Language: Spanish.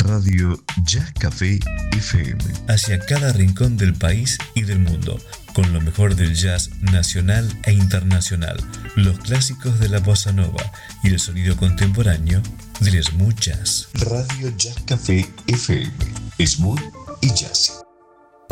Radio Jazz Café FM. Hacia cada rincón del país y del mundo, con lo mejor del jazz nacional e internacional, los clásicos de la bossa nova y el sonido contemporáneo del smooth jazz. Radio Jazz Café FM. Smooth y jazzy.